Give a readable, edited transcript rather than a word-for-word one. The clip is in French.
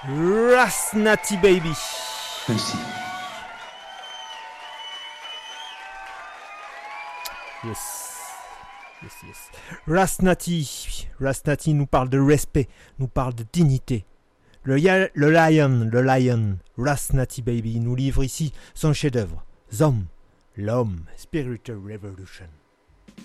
Rasnati Baby. Merci. Yes. Rasnati nous parle de respect, nous parle de dignité. Le Lion, Rasnati Baby nous livre ici son chef-d'œuvre, L'homme, Spiritual Revolution.